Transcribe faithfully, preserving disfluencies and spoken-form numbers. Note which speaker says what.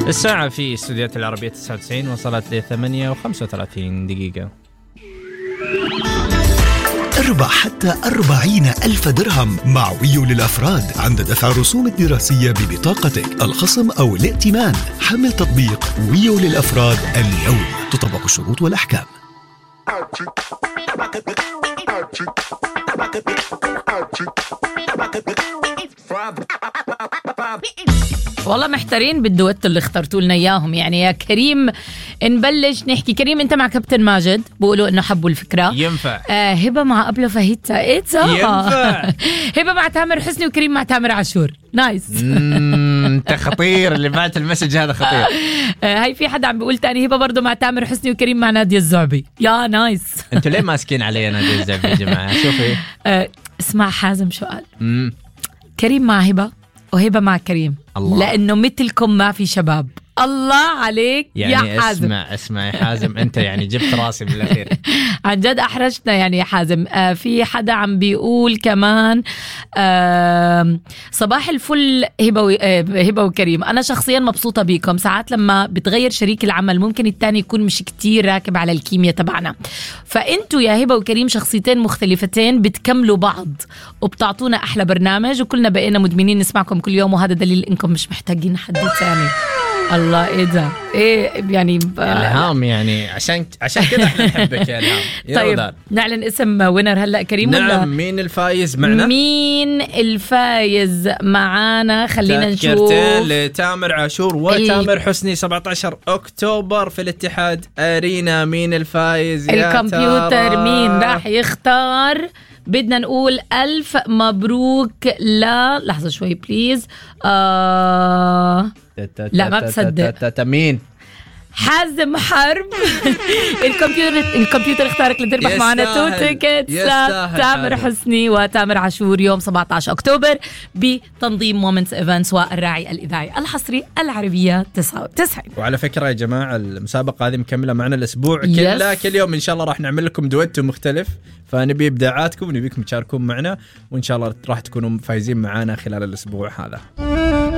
Speaker 1: الساعة في استوديوهات العربية تسعة وتسعين وصلت ل ثمانية وخمسة وثلاثين دقيقة.
Speaker 2: اربح حتى أربعين ألف درهم مع ويو للأفراد عند دفع رسوم الدراسية ببطاقتك، الخصم أو الائتمان. حمل تطبيق ويو للأفراد اليوم، تطبق الشروط والأحكام.
Speaker 3: والله محتارين بالدويتو اللي اخترتوا لنا اياهم. يعني يا كريم نبلش نحكي. كريم انت مع كابتن ماجد بيقولوا انه حبوا الفكره.
Speaker 1: ينفع.
Speaker 3: آه هبه مع أبلة فاهيتا. ايه
Speaker 1: ينفع.
Speaker 3: هبه مع تامر حسني وكريم مع تامر عاشور. نايس.
Speaker 1: انت خطير اللي بعت المسج هذا خطير.
Speaker 3: آه هاي في حدا عم بيقول تاني هبه برضو مع تامر حسني وكريم مع نادية الزعبي. يا نايس.
Speaker 1: انتوا ليه ماسكين علي نادية الزعبي يا جماعه؟ شوفي
Speaker 3: آه اسمع حازم سؤال.
Speaker 1: امم
Speaker 3: كريم مع هبه وهبه مع كريم.
Speaker 1: الله.
Speaker 3: لانه مثلكم ما في شباب. الله عليك
Speaker 1: يعني
Speaker 3: يا حازم.
Speaker 1: اسمع اسمع يا حازم، انت يعني جبت راسي بالاخير.
Speaker 3: عن جد احرجتنا يعني يا حازم. آه في حدا عم بيقول كمان آه صباح الفل هبه و... آه هبه وكريم، انا شخصيا مبسوطه بيكم. ساعات لما بتغير شريك العمل ممكن التاني يكون مش كتير راكب على الكيمياء تبعنا، فانتوا يا هبه وكريم شخصيتين مختلفتين بتكملوا بعض وبتعطونا احلى برنامج، وكلنا بقينا مدمنين نسمعكم كل يوم، وهذا دليل انكم مش محتاجين حد ثاني. الله ايه ده ايه يعني ب...
Speaker 1: الهام يعني عشان عشان كده احنا نحبك يا الهام.
Speaker 3: طيب
Speaker 1: ودار.
Speaker 3: نعلن اسم وينر هلا كريم.
Speaker 1: نعم
Speaker 3: ولا
Speaker 1: مين الفايز معنا؟
Speaker 3: مين الفايز معانا؟ خلينا نشوف.
Speaker 1: تذكرتين لتامر عاشور وتامر حسني سبعة عشر أكتوبر في الاتحاد أرينا. مين الفايز يا
Speaker 3: الكمبيوتر
Speaker 1: ترى؟
Speaker 3: مين راح يختار؟ بدنا نقول ألف مبروك. لا لحظة شوي بليز. آه... لا ما بصدق.
Speaker 1: مين؟
Speaker 3: حازم حرب. الكمبيوتر الكمبيوتر اختارك لتربح معنا تو تيكتس لتامر حسني وتامر عاشور يوم سبعة عشر أكتوبر بتنظيم مومنتس ايفنتس والراعي الإذاعي الحصري العربية تسعة وتسعين.
Speaker 1: وعلى فكرة يا جماعة المسابقة هذه مكملة معنا الأسبوع كله. كل يوم إن شاء الله راح نعمل لكم دويتو مختلف، فنبي إبداعاتكم ونبيكم تشاركون معنا، وإن شاء الله راح تكونوا فايزين معنا خلال الأسبوع هذا.